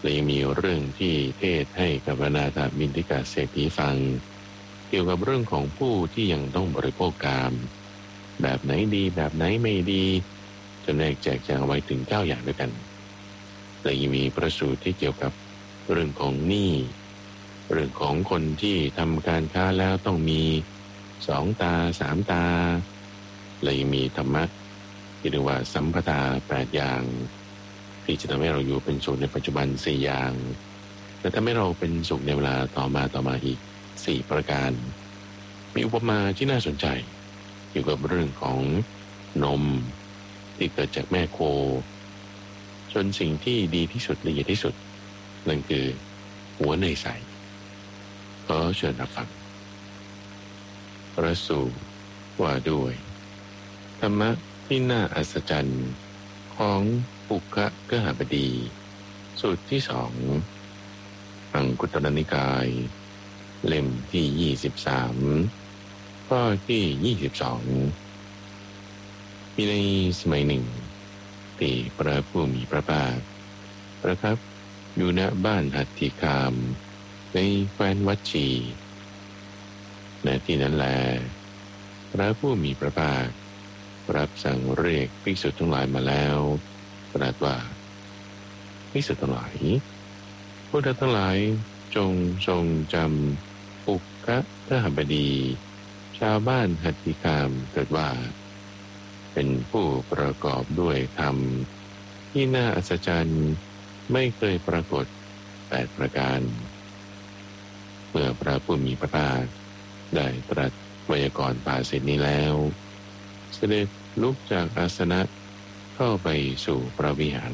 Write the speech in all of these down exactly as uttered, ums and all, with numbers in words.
และยังมีเรื่องที่เทศให้กับอนาถบิณฑิกาเศรษฐีฟังเกี่ยวกับเรื่องของผู้ที่ยังต้องบริโภคกามแบบไหนดีแบบไหนไม่ดีจนได้แจกแจงเอาไว้ถึงเก้าอย่างด้วยกันและยังมีประสูตรที่เกี่ยวกับเรื่องของหนี้เรื่องของคนที่ทำการค้าแล้วต้องมีสองตาสามตาและยังมีธรรมะที่เรียกว่าสัมปทาแปดอย่างที่จะทำให้เราอยู่เป็นสุขในปัจจุบันสี่อย่างและทำให้เราเป็นสุขในเวลาต่อมาต่อมาอีกสี่ประการมีอุปมาที่น่าสนใจเกี่ยวกับเรื่องของนมที่เกิดจากแม่โคจนสิ่งที่ดีที่สุดละเอียดที่สุดนั่นคือหัวเนยใสขอเชิญรับฟังพระสูตรว่าด้วยธรรมะที่น่าอัศจรรย์ของปุคคะกหบดีสูตรที่สองอังคุตรนิกายเล่มที่ยี่สิบสามข้อที่ยี่สิบสองมีในสมัยหนึ่งที่พระผู้มีพระภาคประทับอยู่ณบ้านหัตถิคามในแคว้นวัชชีณที่นั้นแลพระผู้มีพระภาครับสั่งเรียกภิกษุทั้งหลายมาแล้วตรัสว่าภิกษุทั้งหลายพวกท่านทั้งหลายจงทรงจำปุคคะกหบดีชาวบ้านหัตถิคามเกิดว่าเป็นผู้ประกอบด้วยธรรมที่น่าอัศจรรย์ไม่เคยปรากฏแปดประการเมื่อพระผู้มีพระภาคได้ตรัสไวยากรณ์ภาษิตนี้แล้วเสด็จลุกจากอาสนะเข้าไปสู่พระวิหาร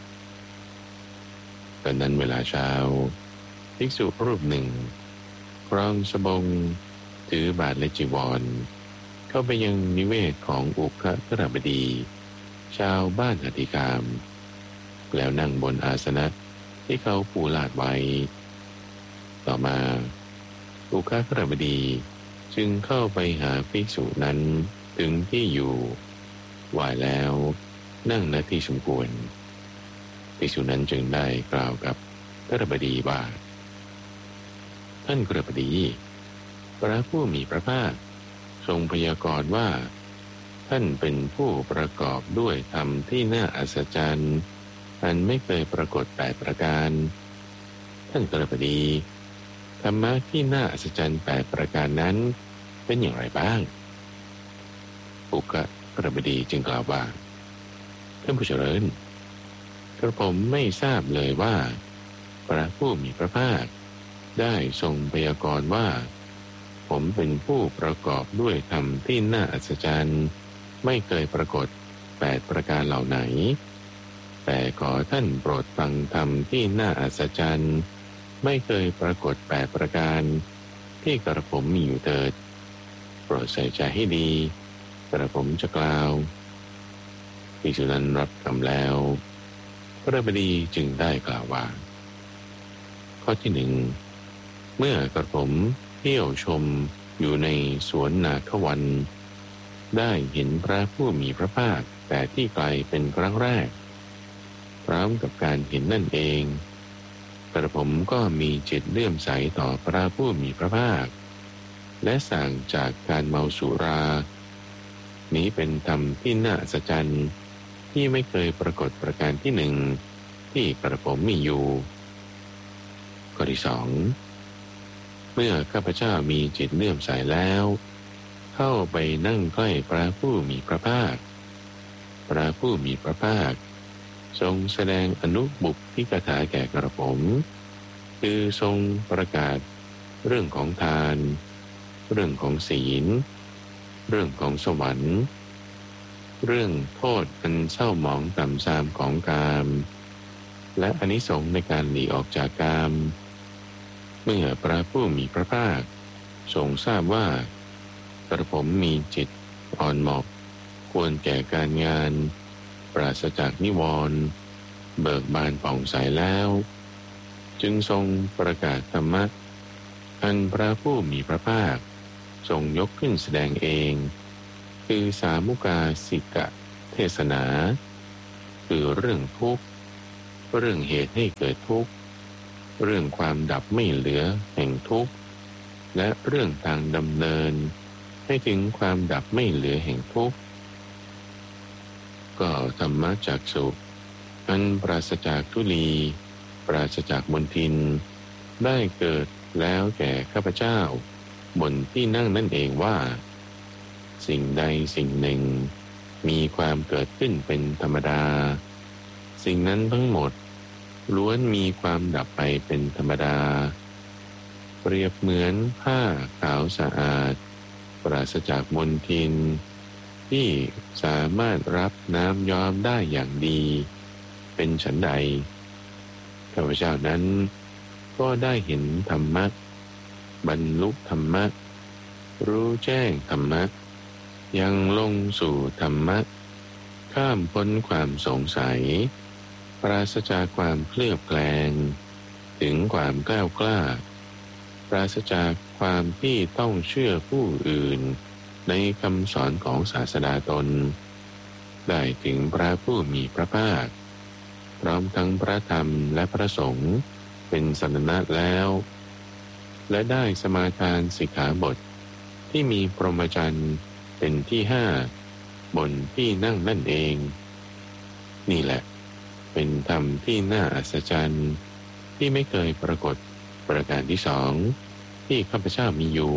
ตอนนั้นเวลาเช้าภิกษุรูปหนึ่งครองสบงถือบาทและจีวรเข้าไปยังนิเวศของอุคคะกหบดีชาวบ้านหัตถิคามแล้วนั่งบนอาสนะที่เขาปูลาดไว้ต่อมาอุคคะกหบดีจึงเข้าไปหาภิกษุนั้นถึงที่อยู่ไหว้แล้วนั่งณที่สมควรภิกษุนั้นจึงได้กล่าวกับกหบดีว่าท่านกหบดีพระผู้มีพระภาคทรงพยากรณ์ว่าท่านเป็นผู้ประกอบด้วยธรรมที่น่าอัศจรรย์อันไม่เคยปรากฏแปดประการท่านกหบดีธรรมะที่น่าอัศจรรย์แปดประการนั้นเป็นอย่างไรบ้างปุคคะกหบดีจึงกล่าวว่าท่านผู้เจริญกระผมไม่ทราบเลยว่าพระผู้มีพระภาคได้ทรงพยากรณ์ว่าผมเป็นผู้ประกอบด้วยธรรมที่น่าอัศจรรย์ไม่เคยปรากฏแปดประการเหล่าไหนแต่ขอท่านโปรดฟังธรรมที่น่าอัศจรรย์ไม่เคยปรากฏแปดประการที่กระผมมีอยู่เถิดโปรดใส่ใจให้ดีกระผมจะกล่าวภิกษุนั้นรับคำแล้วพระบดีจึงได้กล่าวว่าข้อที่หนึ่งเมื่อกระผมเที่ยวชมอยู่ในสวนนาควันได้เห็นพระผู้มีพระภาคแต่ที่ไกลเป็นครั้งแรกพร้อมกับการเห็นนั่นเองกระผมก็มีจิตเลื่อมใสต่อพระผู้มีพระภาคและสั่งจากการเมาสุรานี้เป็นธรรมที่น่าอัศจรรย์ที่ไม่เคยปรากฏประการที่หนึ่งที่กระผมมีอยู่ข้อที่สองเมื่อข้าพเจ้ามีจิตเลื่อมใสแล้วเข้าไปนั่งใกล้พระผู้มีพระภาคพระผู้มีพระภาคทรงแสดงอนุบุพพิกถาแก่กระผมคือทรงประกาศเรื่องของทานเรื่องของศีลเรื่องของสวรรค์เรื่องโทษอันเศร้าหมองต่ำทรามของกามและอานิสงส์ในการหลีออกจากกามเมื่อพระผู้มีพระภาคทรงทราบว่ากระผมมีจิตอ่อนเหมาะควรแก่การงานปราศจากนิวรณ์เบิกบานผ่องใสแล้วจึงทรงประกาศธรรมะอันพระผู้มีพระภาคทรงยกขึ้นแสดงเองคือสามุกาสิกะเทศนาคือเรื่องทุกข์เรื่องเหตุให้เกิดทุกข์เรื่องความดับไม่เหลือแห่งทุกข์และเรื่องทางดำเนินให้ถึงความดับไม่เหลือแห่งทุกข์ก็ธรรมจักษุอันปราศจากทุลีปราศจากมลทินได้เกิดแล้วแก่ข้าพเจ้าบนที่นั่งนั่นเองว่าสิ่งใดสิ่งหนึ่งมีความเกิดขึ้นเป็นธรรมดาสิ่งนั้นทั้งหมดล้วนมีความดับไปเป็นธรรมดาเปรียบเหมือนผ้าขาวสะอาดปราศจากมลทินที่สามารถรับน้ำย้อมได้อย่างดีเป็นฉันใดข้าพเจ้านั้นก็ได้เห็นธรรมะบรรลุธรรมะรู้แจ้งธรรมะยังลงสู่ธรรมะข้ามพ้นความสงสัยปราศจากความเคลือบแคลงถึงความกล้ากล้าปราศจากความที่ต้องเชื่อผู้อื่นในคำสอนของศาสดาตนได้ถึงพระผู้มีพระภาคพร้อมทั้งพระธรรมและพระสงฆ์เป็นสรณะแล้วและได้สมาทานสิกขาบทที่มีพรหมจรรย์เป็นที่ห้าบนที่นั่งนั่นเองนี่แหละเป็นธรรมที่น่าอัศจรรย์ที่ไม่เคยปรากฏประการที่สองที่ข้าพเจ้ามีอยู่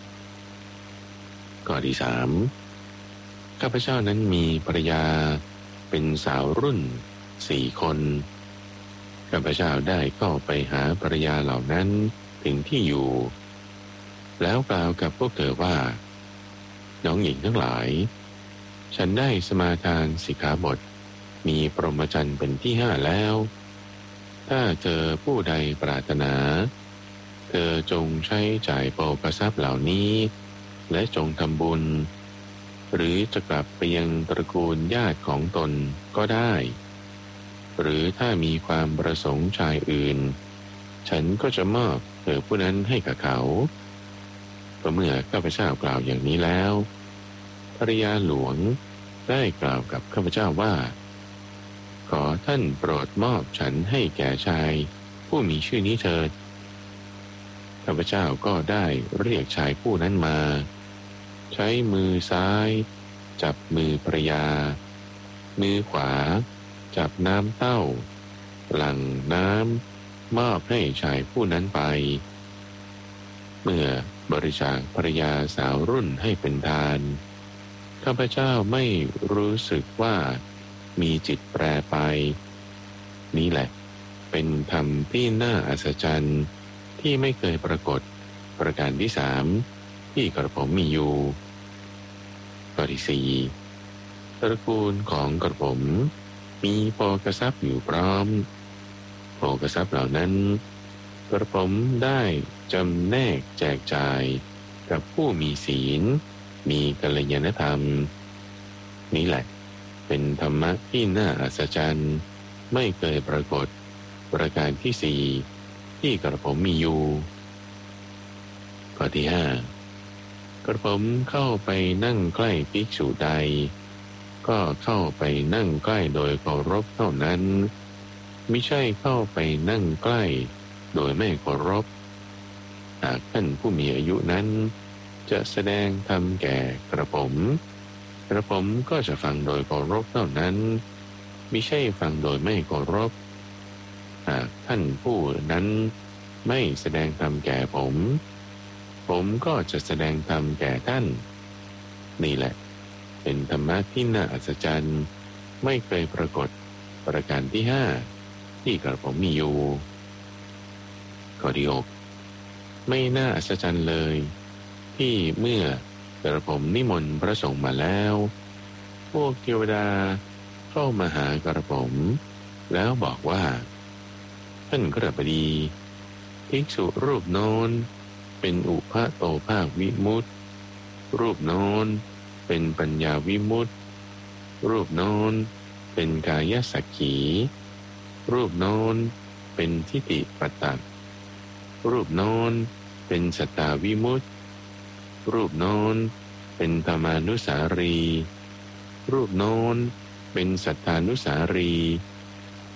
ข้อที่สามข้าพเจ้านั้นมีภรรยาเป็นสาวรุ่นสี่คนข้าพเจ้าได้เข้าไปหาภรรยาเหล่านั้นถึงที่อยู่แล้วกล่าวกับพวกเธอว่าน้องหญิงทั้งหลายฉันได้สมาทานสิกขาบทมีพรหมจรรย์เป็นที่ห้าแล้วถ้าเธอผู้ใดปรารถนาเธอจงใช้จ่ายโภคทรัพย์เหล่านี้และจงทำบุญหรือจะกลับไปยังตระกูลญาติของตนก็ได้หรือถ้ามีความประสงค์ชายอื่นฉันก็จะมอบเธอผู้นั้นให้กับเขาก็เมื่อข้าพเจ้ากล่าวอย่างนี้แล้วภริยาหลวงได้กล่าวกับข้าพเจ้าว่าขอท่านโปรดมอบฉันให้แก่ชายผู้มีชื่อนี้เถิดข้าพเจ้าก็ได้เรียกชายผู้นั้นมาใช้มือซ้ายจับมือภริยามือขวาจับน้ำเต้าหลั่งน้ำมอบให้ชายผู้นั้นไปเมื่อบริจาคภรรยาสาวรุ่นให้เป็นทานข้าพเจ้าไม่รู้สึกว่ามีจิตแปรไปนี้แหละเป็นธรรมที่น่าอัศจรรย์ที่ไม่เคยปรากฏประการที่สามที่กระผมมีอยู่ข้อที่สี่ตระกูลของกระผมมีโภคทรัพย์อยู่พร้อมโภคทรัพย์เหล่านั้นกระผมได้จำแนกแจกจ่ายกับผู้มีศีลมีกัลยาณธรรมนี้แหละเป็นธรรมะที่น่าอัศจรรย์ไม่เคยปรากฏประการที่สี่ที่กระผมมีอยู่ข้อที่ห้ากระผมเข้าไปนั่งใกล้ภิกษุใดก็เข้าไปนั่งใกล้โดยเคารพเท่านั้นมิใช่เข้าไปนั่งใกล้โดยไม่เคารพหากท่านผู้มีอายุนั้นจะแสดงธรรมแก่กระผมกระผมก็จะฟังโดยเคารพเท่านั้นมิใช่ฟังโดยไม่เคารพหากท่านผู้นั้นไม่แสดงธรรมแก่ผมผมก็จะแสดงธรรมแก่ท่านนี่แหละเป็นธรรมะที่น่าอัศจรรย์ไม่เคยปรากฏประการที่ห้าที่กระผมมีอยู่ข้อที่หกไม่น่าอัศจรรย์เลยที่เมื่อกระผมนิมนต์พระสงฆ์มาแล้วพวกเทวดาเข้ามาหากระผมแล้วบอกว่าท่านกระบดีภิกษุรูปโน้นเป็นอุปโตภาควิมุตติรูปโน้นเป็นปัญญาวิมุตติรูปโน้นเป็นกายสักขีรูปโน้นเป็นทิฏฐิปัตตังรูปโน้นเป็นสัตตาวิมุตติรูปโน้นเป็นธรรมานุสารีรูปโน้นเป็นสัทธานุสารี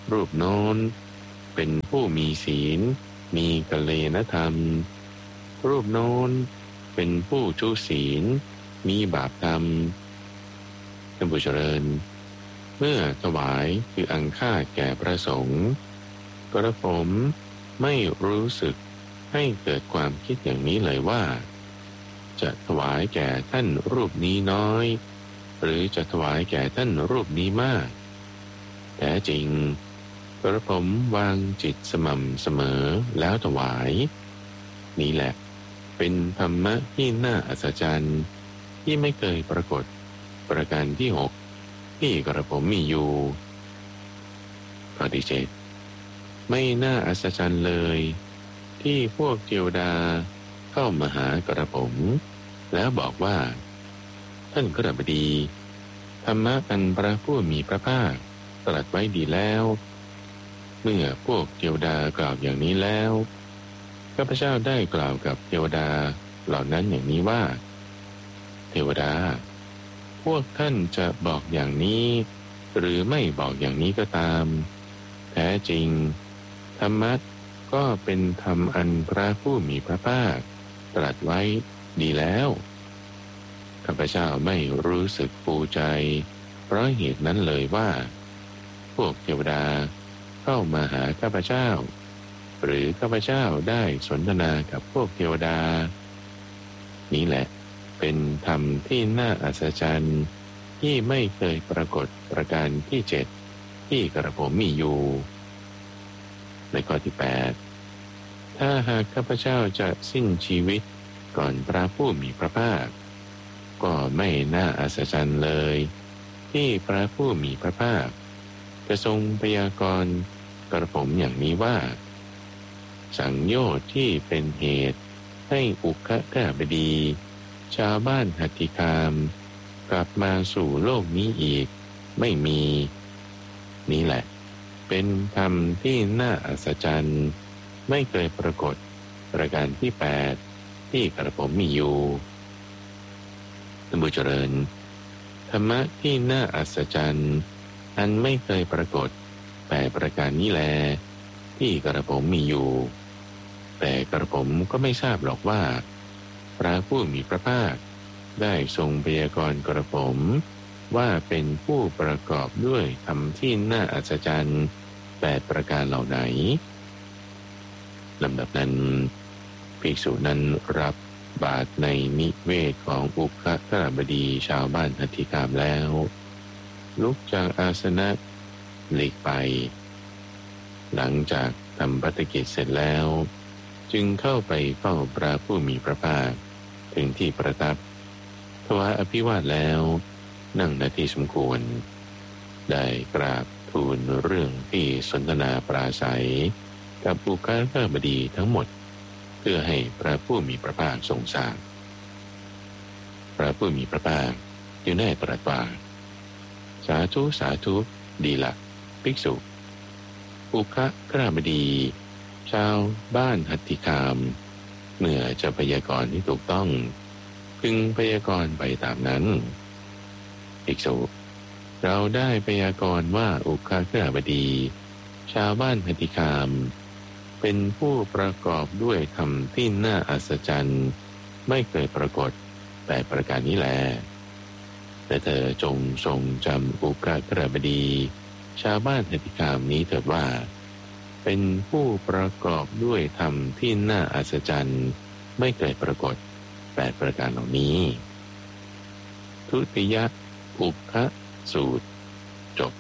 รูปโน้นเป็นผู้มีศีลมีกัลยาณธรรมรูปโน้นเป็นผู้ทุศีลมีบาปธรรมท่านผู้เจริญเมื่อถวายคืออังค่าแก่พระสงฆ์กระผมไม่รู้สึกให้เกิดความคิดอย่างนี้เลยว่าจะถวายแก่ท่านรูปนี้น้อยหรือจะถวายแก่ท่านรูปนี้มากแท้จริงกระผมวางจิตสม่ำเสมอแล้วถวายนี่แหละเป็นธรรมะที่น่าอัศจรรย์ที่ไม่เคยปรากฏประการที่หกที่กระผมมีอยู่ข้อที่เจ็ดไม่น่าอัศจรรย์เลยที่พวกเทวดาเข้ามาหากระผมแล้วบอกว่าท่านกฤบดีธรรมะอันพระผู้มีพระภาคตรัสไว้ดีแล้วเมื่อพวกเทวดากล่าวอย่างนี้แล้วข้าพเจ้าได้กล่าวกับเทวดาเหล่านั้นอย่างนี้ว่าเทวดาพวกท่านจะบอกอย่างนี้หรือไม่บอกอย่างนี้ก็ตามแท้จริงธรรมะก็เป็นธรรมอันพระผู้มีพระภาคตรัสไว้ดีแล้วข้าพเจ้าไม่รู้สึกฟูใจเพราะเหตุนั้นเลยว่าพวกเทวดาเข้ามาหาข้าพเจ้าหรือข้าพเจ้าได้สนทนากับพวกเทวดานี้แหละเป็นธรรมที่น่าอัศจรรย์ที่ไม่เคยปรากฏประการที่เจ็ดที่กระผมมีอยู่ในข้อที่แปดถ้าหากข้าพเจ้าจะสิ้นชีวิตก่อนพระผู้มีพระภาคก็ไม่น่าอัศจรรย์เลยที่พระผู้มีพระภาคจะทรงพยากรณ์กระผมอย่างนี้ว่าสังโยชน์ที่เป็นเหตุให้อุคกบดีชาวบ้านหัตถิคามกลับมาสู่โลกนี้อีกไม่มีนี่แหละเป็นธรรมที่น่าอัศจรรย์ไม่เคยปรากฏประการที่แปดที่กระผมมีอยู่ท่านผู้เจริญธรรมะที่น่าอัศจรรย์อันไม่เคยปรากฏแปดประการนี้แลที่กระผมมีอยู่แต่กระผมก็ไม่ทราบหรอกว่าพระผู้มีพระภาคได้ทรงพยากรณ์กระผมว่าเป็นผู้ประกอบด้วยธรรมที่น่าอัศจรรย์แปดประการเหล่าไหนลำดับนั้นภิกษุนั้นรับบาตรในนิเวศของอุคกบดีชาวบ้านหัตถิคามแล้วลุกจากอาสนะหลีกไปหลังจากทำภัตกิจเสร็จแล้วจึงเข้าไปเฝ้าพระผู้มีพระภาคถึงที่ประทับถวายอภิวาทแล้วนั่งณที่สมควรได้กราบทูลเรื่องที่สนทนาปราศัยกับอุคกบดีทั้งหมดเพื่อให้พระผู้มีพระภาคทรงทราบพระผู้มีพระภาคจึงได้ตรัสว่าสาธุสาธุดีละภิกษุอุคกบดีชาวบ้านหัตถิคามเมื่อจะพยากรณ์ที่ถูกต้องพึงพยากรณ์ไปตามนั้นภิกษุเราได้พยากรณ์ว่าอุคกบดีชาวบ้านหัตถิคามเป็นผู้ประกอบด้วยธรรมที่น่าอัศจรรย์ไม่เคยปรากฏแต่ประการนี้แลแต่เธอจงทรงจำอุคกบดีชาวบ้านหัตถิคามนี้เถิดว่าเป็นผู้ประกอบด้วยธรรมที่น่าอัศจรรย์ไม่เคยปรากฏแปดประการเหล่านี้ทุติยอุคสูตรจบ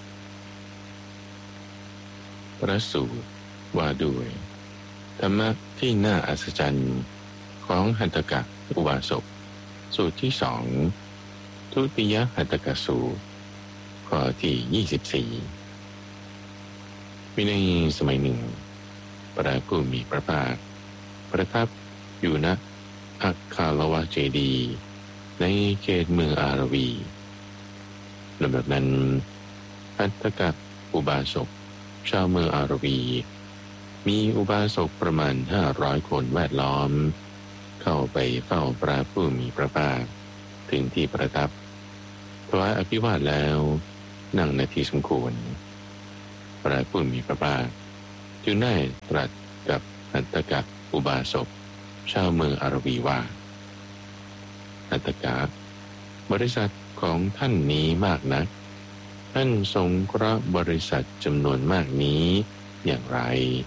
พระสูตรว่าด้วยธรรมะที่น่าอัศจรรย์ของหัตถกะอุบาสกสูตรที่สองทุติยหัตถกสูตรข้อที่ยี่สิบสี่มีในสมัยหนึ่งพระผู้มีพระภาคประทับอยู่ณอัคคาลวะเจดีย์ในเขตเมืองอารวีลำดับนั้นหัตถกะอุบาสกชาวเมืองอารวีมีอุบาสกประมาณห้าร้อยคนแวดล้อมเข้าไปเฝ้าพระผู้มีพระภาคถึงที่ประทับถวายอภิวาทแล้วนั่งณที่สมควรพพระผู้มีพระภาคจึงได้ตรัสกับอัตตกะอุบาสกชาวเมืองอารวีว่าอัตตกะบริษัทของท่านนี้มากนักท่านสงเคราะห์บริษัทจำนวนมากนี้อย่างไร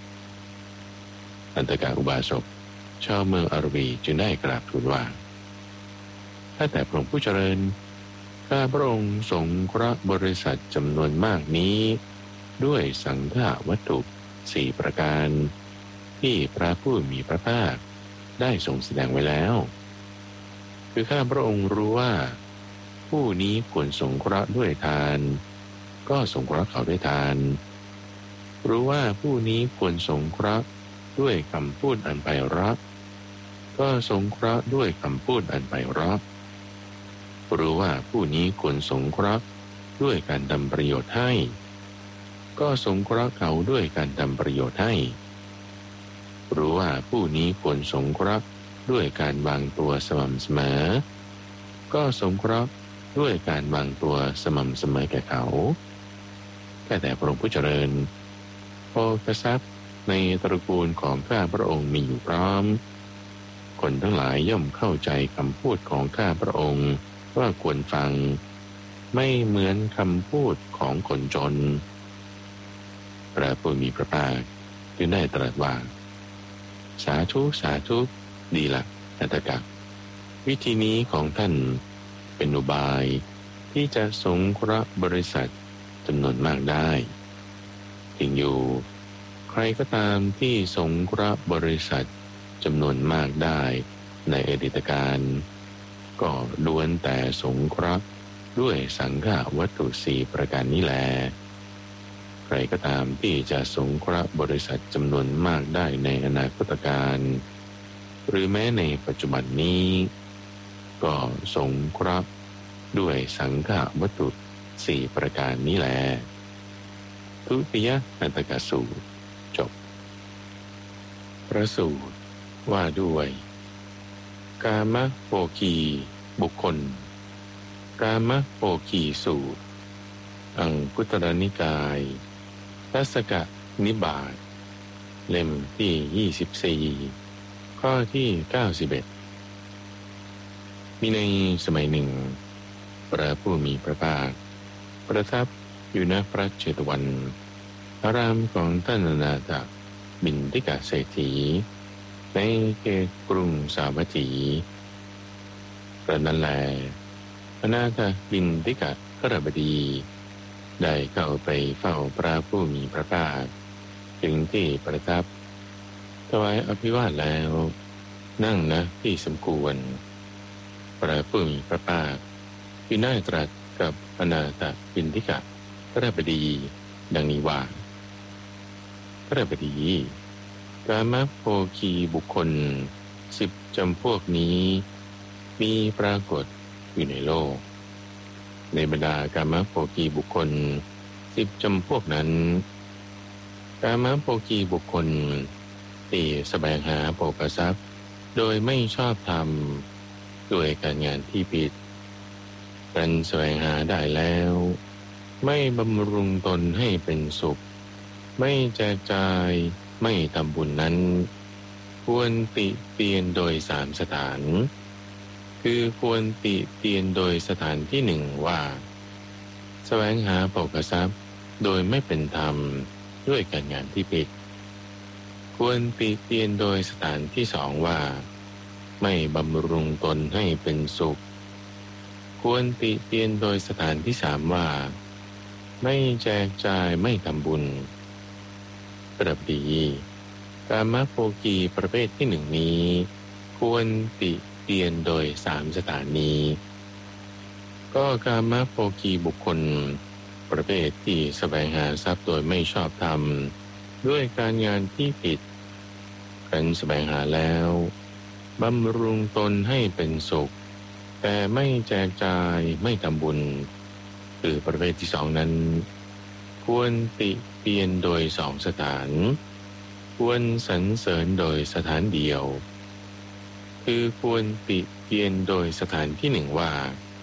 อัตตกะอุบาสกชาวเมืองอารวีจึงได้กราบทูลว่าถ้าแต่พระองค์ผู้เจริญข้าพระองค์สงเคราะห์บริษัทจำนวนมากนี้ด้วยสังฆวัตถุสี่ประการที่พระผู้มีพระภาคได้ทรงแสดงไว้แล้วคือข้าพระองค์รู้ว่าผู้นี้ควรสงเคราะห์ด้วยทานก็สงเคราะห์เขาด้วยทานรู้ว่าผู้นี้ควรสงเคราะห์ด้วยคำพูดอันไพเราะก็สงเคราะห์ด้วยคำพูดอันไพเราะรู้ว่าผู้นี้ควรสงเคราะห์ด้วยการทำประโยชน์ให้ก็สงเคราะห์เขาด้วยการทำประโยชน์ให้รู้ว่าผู้นี้ควรสงเคราะห์ด้วยการวางตัวสม่ำเสมอก็สงเคราะห์ด้วยการวางตัวสม่ำเสมอแก่เขาแต่แต่พระองค์ผู้เจริญโภคทรัพย์ในตระกูลของข้าพระองค์มีอยู่พร้อมคนทั้งหลายย่อมเข้าใจคำพูดของข้าพระองค์ว่าควรฟังไม่เหมือนคำพูดของคนจนพระผู้มีพระภาคจึงได้ตรัสว่าสาธุสาธุดีละอัตตกะวิธีนี้ของท่านเป็นอุบายที่จะสงเคราะห์บริษัทจำนวนมากได้จริงอยู่ใครก็ตามที่สงเคราะห์บริษัทจำนวนมากได้ในอดีตการก็ล้วนแต่สงเคราะห์ด้วยสังฆวัตถุสี่ประการนี้แลใครก็ตามที่จะสงเคราะห์บริษัทจำนวนมากได้ในอนาคตการหรือแม้ในปัจจุบันนี้ก็สงเคราะห์ด้วยสังฆวัตถุสี่ประการนี้แลทุติยอัตตกสูตรจบพระสูตรว่าด้วยกามโภคีบุคคลกามโภคีสูตรอังคุตรนิกายทัสกนิบาตเล่มที่ยี่สิบสี่ข้อที่เก้าสิบเอ็ดมีในสมัยหนึ่งพระผู้มีพระภาคประทับอยู่ณพระเชตวันอารามของท่านอนาถบิณฑิกเศรษฐีในเขตกรุงสาวัตถีกระนั้นแลอนาถบิณฑิกขรบดีได้เข้าไปเฝ้าพระผู้มีพระภาคถึงที่ประทับถวายอภิวาทแล้วนั่งณที่สมควรพระผู้มีพระภาคจึงได้ตรัสกับอนาถบิณฑิกขรบดีดังนี้ว่าขรบดีกามโภคีบุคคลสิบจำพวกนี้มีปรากฏอยู่ในโลกในบรรดากามโภคีบุคคลสิบจำพวกนั้นกามโภคีบุคคลที่แสวงหาโภคทรัพย์โดยไม่ชอบธรรมด้วยการงานที่ผิดการแสวงหาได้แล้วไม่บำรุงตนให้เป็นสุขไม่แจกจ่ายไม่ทำบุญนั้นควรติเตียนโดยสามสถานคือควรติเตียนโดยสถานที่หนึ่งว่าแสวงหาโภคทรัพย์โดยไม่เป็นธรรมด้วยการงานที่ผิดควรติเตียนโดยสถานที่สองว่าไม่บำรุงตนให้เป็นสุขควรติเตียนโดยสถานที่สามว่าไม่แจกจ่ายไม่ทำบุญกระดีกามโภคีประเภทที่หนึ่งนี้ควรติเตียนโดยสามสถานีก็กามโภคีบุคคลประเภทที่แสวงหาทรัพย์โดยไม่ชอบธรรมด้วยการงานที่ผิดการแสวงหาแล้วบำรุงตนให้เป็นสุขแต่ไม่แจกจ่ายไม่ทำบุญคือประเภทที่สองนั้นควรติเตียนโดยสองสถานควรสรรเสริญโดยสถานเดียวคือควรติเตียนโดยสถานที่หนึ่งว่า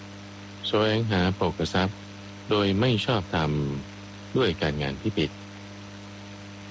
แสวงหาโภคทรัพย์โดยไม่ชอบธรรมด้วยการงานที่ผิด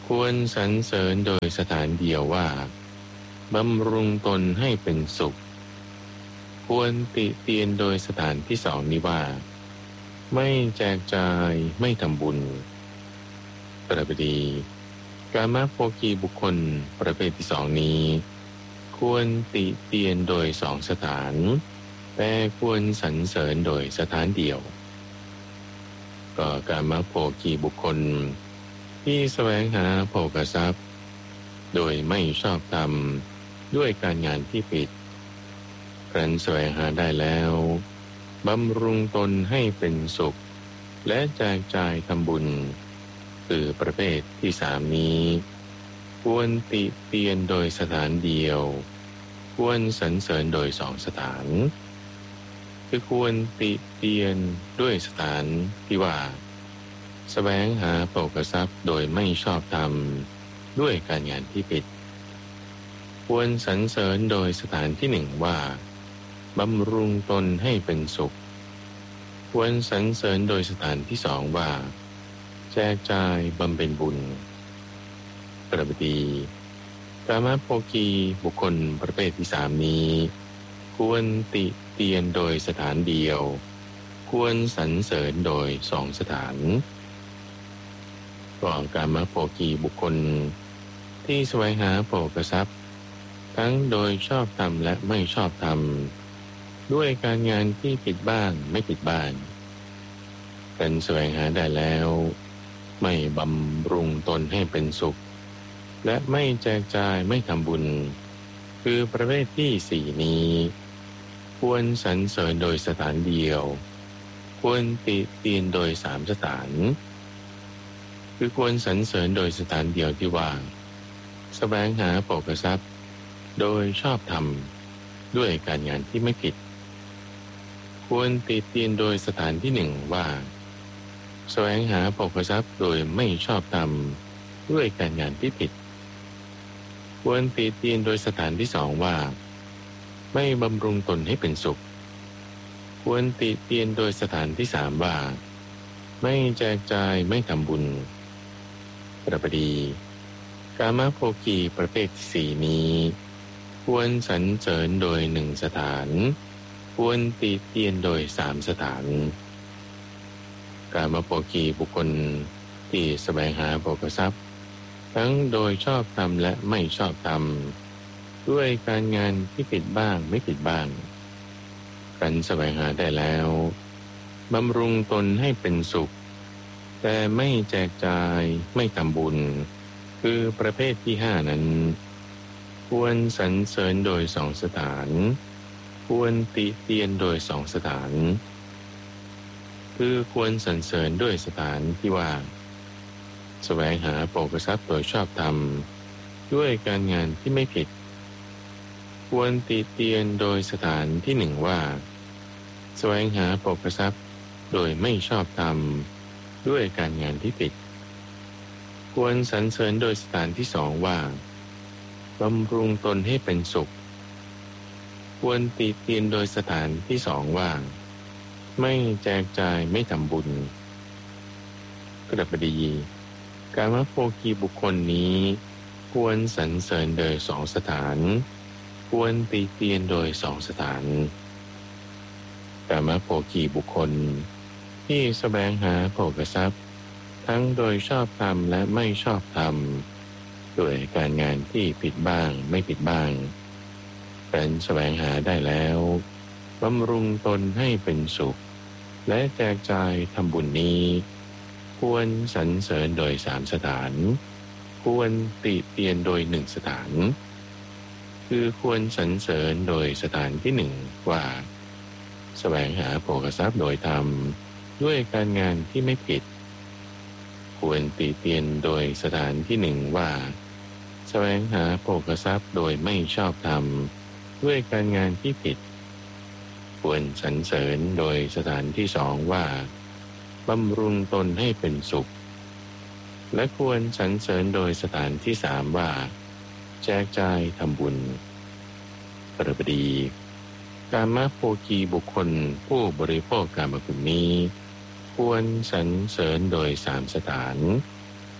ควรสรรเสริญโดยสถานเดียวว่าบำรุงตนให้เป็นสุขควรติเตียนโดยสถานที่สองนี้ว่าไม่แจกจ่ายไม่ทำบุญปรบดีกามโภคีบุคคลประเภทที่สองนี้ควรติเตียนโดยสองสถานแต่ควรสรรเสริญโดยสถานเดียวก็กามโภคีบุคคลที่แสวงหาโภคทรัพย์โดยไม่ชอบธรรมด้วยการงานที่ผิดครั้นแสวงหาได้แล้วบำรุงตนให้เป็นสุขและแจกจ่ายทำบุญคือประเภทที่สามนี้ควรติเตียนโดยสถานเดียวควรสรรเสริญโดยสองสถานคือควรติเตียนด้วยสถานที่ว่าแสวงหาโภคทรัพย์โดยไม่ชอบธรรมด้วยการงานที่ผิดควรสรรเสริญโดยสถานที่หนึ่งว่าบำรุงตนให้เป็นสุขควรสรรเสริญโดยสถานที่สองว่าแจกจ่ายบำเพ็ญบุญปรบดีกามโภคีบุคคลประเภทที่สามนี้ควรติเตียนโดยสถานเดียวควรสรรเสริญโดยสองสถานก็กามโภคีบุคคลที่แสวงหาโภคทรัพย์ทั้งโดยชอบธรรมและไม่ชอบธรรมด้วยการงานที่ผิดบ้างไม่ผิดบ้างเป็นแสวงหาได้แล้วไม่บำรุงตนให้เป็นสุขและไม่แจกจ่ายไม่ทำบุญคือประเภทที่สี่นี้ควรสรรเสริญโดยสถานเดียวควรติเตียนโดยสามสถานคือควรสรรเสริญโดยสถานเดียวที่ว่าแสวงหาโภคทรัพย์โดยชอบธรรมด้วยการงานที่ไม่ผิดควรติเตียนโดยสถานที่หนึ่งว่าแสวงหาโภคทรัพย์โดยไม่ชอบธรรมด้วยการงานที่ผิดควรติเตียนโดยสถานที่สองว่าไม่บำรุงตนให้เป็นสุขควรติเตียนโดยสถานที่สามว่าไม่แจกจ่ายไม่ทำบุญปรบดีกามโภคีประเภทที่สี่นี้ควรสรรเสริญโดยหนึ่งสถานควรติเตียนโดยสามสถานกามโภคีบุคคลที่แสวงหาโภคทรัพย์ทั้งโดยชอบธรรมและไม่ชอบธรรมด้วยการงานที่ผิดบ้างไม่ผิดบ้างกันแสวงหาได้แล้วบำรุงตนให้เป็นสุขแต่ไม่แจกจ่ายไม่ทำบุญคือประเภทที่ห้านั้นควรสรรเสริญโดยสองสถานควรติเตียนโดยสองสถานคือควรสรรเสริญด้วยสถานที่ว่าแสวงหาโภคทรัพย์โดยชอบธรรมด้วยการงานที่ไม่ผิดควรติเตียนโดยสถานที่หนึ่งว่าแสวงหาโภคทรัพย์โดยไม่ชอบธรรมด้วยการงานที่ผิดควรสรรเสริญโดยสถานที่สองว่าบำรุงตนให้เป็นสุขควรติเตียนโดยสถานที่สองว่าไม่แจกจ่ายไม่ทำบุญกระบดีกามโภคีบุคคลนี้ควรสรรเสริญโดยสองสถานควรติเตียนโดยสองสถานกามโภคีบุคคลที่แสวงหาโภคทรัพย์ทั้งโดยชอบธรรมและไม่ชอบธรรมด้วยการงานที่ผิดบ้างไม่ผิดบ้างเป็นแสวงหาได้แล้วบำรุงตนให้เป็นสุขและแจกจ่ายทำบุญนี้ควรสรรเสริญโดยสามสถานควรติเตียนโดยหนึ่งสถานคือควรสรรเสริญโดยสถานที่หนึ่งว่าแสวงหาโภคทรัพย์โดยธรรมด้วยการงานที่ไม่ผิดควรติเตียนโดยสถานที่หนึ่งว่าแสวงหาโภคทรัพย์โดยไม่ชอบธรรมด้วยการงานที่ผิดควรสรรเสริญโดยสถานที่สองว่าบำรุงตนให้เป็นสุขและควรสรรเสริญโดยสถานที่สามว่าแจกจ่ายทำบุญปรบดีกามโภคีบุคคลผู้บริโภคกามคุณนี้ควรสรรเสริญโดยสามสถาน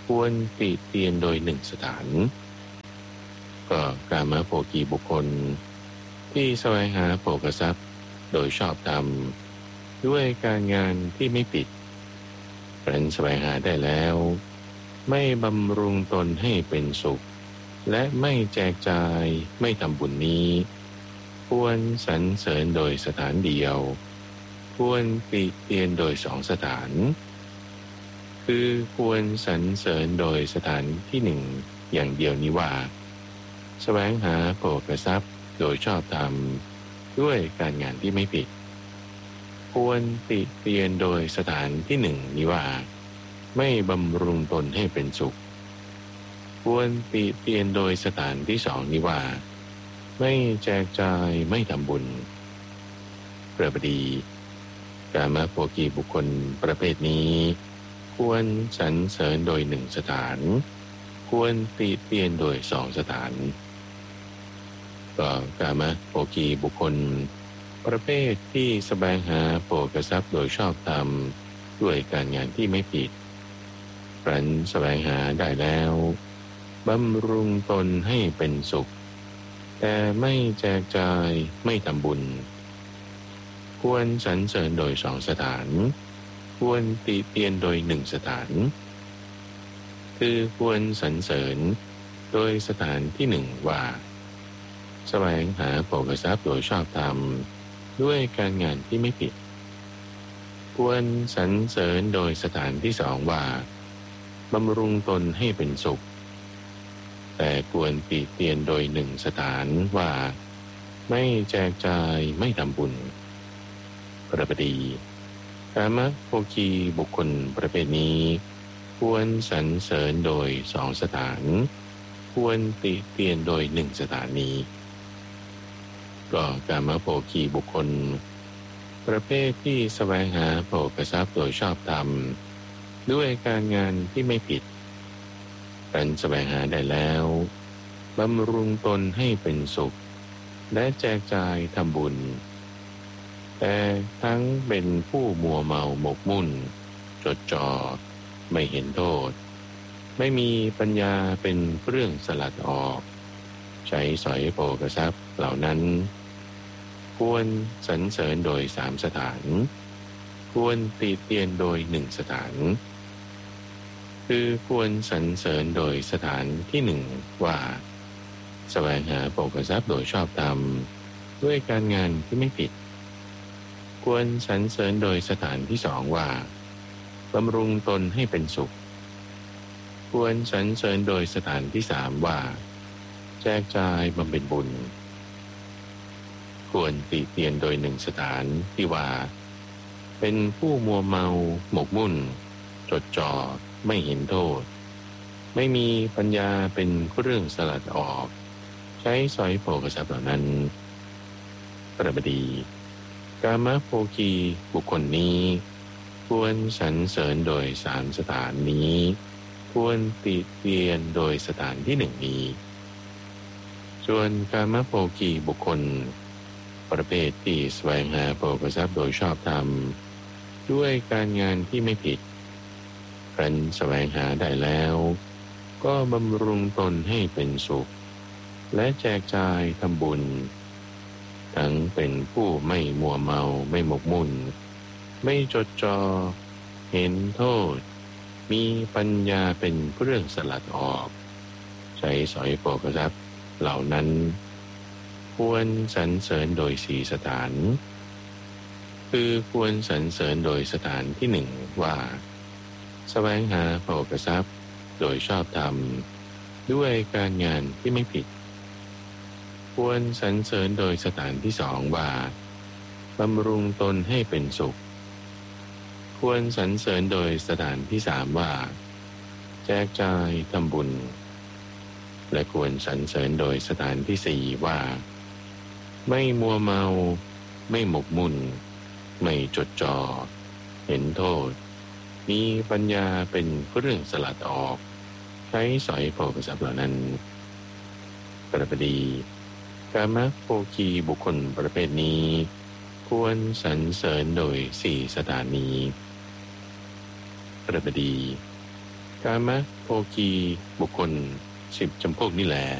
ควรติเตียนโดยหนึ่งสถานก็กามโภคีบุคคลที่แสวงหาโภคทรัพย์โดยชอบธรรมด้วยการงานที่ไม่ผิดครั้นแสวงหาได้แล้วไม่บำรุงตนให้เป็นสุขและไม่แจกจ่ายไม่ทำบุญนี้ควรสรรเสริญโดยสถานเดียวควรติเตียนโดยสองสถานคือควรสรรเสริญโดยสถานที่หนึ่งอย่างเดียวนี้ว่าแสวงหาโภคทรัพย์โดยชอบธรรมด้วยการงานที่ไม่ผิดควรติเตียนโดยสถานที่หนึ่งนี้ว่าไม่บำรุงตนให้เป็นสุขควรติเตียนโดยสถานที่สองนี้ว่าไม่แจกจ่ายไม่ทำบุญพระบดีกามโภคีบุคคลประเภทนี้ควรสรรเสริญโดยหนึ่งสถานควรติเตียนโดยสองสถานก็กามโภคีบุคคลประเภทที่แสวงหาโภคทรัพย์โดยชอบธรรมด้วยการงานที่ไม่ผิดครั้นแสวงหาได้แล้วบำรุงตนให้เป็นสุขแต่ไม่แจกจ่ายไม่ทำบุญควรสรรเสริญโดยสองสถานควรติเตียนโดยหนึ่งสถานคือควรสรรเสริญโดยสถานที่หนึ่งว่าแสวงหาโภคทรัพย์โดยชอบธรรมด้วยการงานที่ไม่ผิดควรสรรเสริญโดยสถานที่สองว่าบำรุงตนให้เป็นสุขแต่ควรติเตียนโดยหนึ่งสถานว่าไม่แจกจ่ายไม่ทำบุญพระบดีกามโภคีบุคคลประเภทนี้ควรสรรเสริญโดยสองสถานควรติเตียนโดยหนึ่งสถานนี้ก็กามโภคีบุคคลประเภทที่แสวงหาโภคทรัพย์โดยชอบธรรมด้วยการงานที่ไม่ผิดการแสวงหาได้แล้วบำรุงตนให้เป็นสุขและแจกจ่ายทำบุญแต่ทั้งเป็นผู้มัวเมาหมกมุ่นจดจ่อไม่เห็นโทษไม่มีปัญญาเป็นเครื่องสลัดออกใช้สอยโภคทรัพย์เหล่านั้นควรสรรเสริญโดยสามสถานควรติเตียนโดยหนึ่งสถานคือควรสรรเสริญโดยสถานที่หนึ่งว่าแสวงหาโภคทรัพย์โดยชอบธรรมด้วยการงานที่ไม่ผิดควรสรรเสริญโดยสถานที่สองว่าบำรุงตนให้เป็นสุขควรสรรเสริญโดยสถานที่สามว่าแจกจ่ายบำเพ็ญบุญควรติเตียนโดยหนึ่งสถานที่ว่าเป็นผู้มัวเมาหมกมุ่นจดจ่อไม่เห็นโทษไม่มีปัญญาเป็นเครื่องสลัดออกใช้สอยโภคทรัพย์เหล่านั้นพระบดีกามโภคีบุคคลนี้ควรสรรเสริญโดยสามสถานนี้ควรติเตียนโดยสถานที่หนึ่งนี้ส่วนกามโภคีบุคคลประเภทที่แสวงหาโภคทรัพย์โดยชอบธรรมด้วยการงานที่ไม่ผิดครั้นแสวงหาได้แล้วก็บำรุงตนให้เป็นสุขและแจกจ่ายทำบุญทั้งเป็นผู้ไม่มัวเมาไม่หมกมุ่นไม่จดจ่อเห็นโทษมีปัญญาเป็นเครื่องสลัดออกใช้สอยโภคทรัพย์เหล่านั้นควรสรรเสริญโดยสี่สถานคือควรสรรเสริญโดยสถานที่หนึ่งว่าแสวงหาโภคทรัพย์โดยชอบธรรมด้วยการงานที่ไม่ผิดควรสรรเสริญโดยสถานที่สองว่าบำรุงตนให้เป็นสุขควรสรรเสริญโดยสถานที่สามว่าแจกจ่ายทำบุญและควรสรรเสริญโดยสถานที่สี่ว่าไม่มัวเมาไม่หมกมุ่นไม่จดจ่อเห็นโทษมีปัญญาเป็นเครื่องสลัดออกใช้สอยโภคทรัพย์เหล่านั้นพระบดีกามโภคีบุคคลประเภทนี้ควรสรรเสริญโดยสี่สถานีพระบดีกามโภโภคีบุคคลสิบจำพวกนี่แหละ